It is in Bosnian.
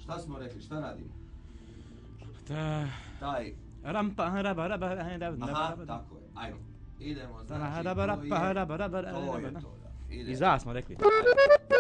Šta smo rekli, šta radimo? Ta... Taj... Rampa, raba, raba, Aha, tako je, ajmo. Idemo, znači, to je to, da. Idemo. I za smo rekli.